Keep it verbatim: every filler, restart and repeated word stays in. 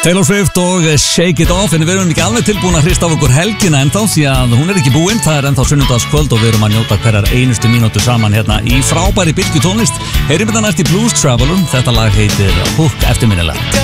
Taylor Swift og Shake It Off. En við erum ekki alveg tilbúin að hrista af okkur helgina ennþá, því að hún er ekki búin. Það er ennþá sunnudagskvöld og við erum að njóta hverjar einustu mínútu saman hérna í frábæri bylgjutónlist. Heyrim þetta næst í Blues Traveler. Þetta lag heitir Hook eftirminnilega.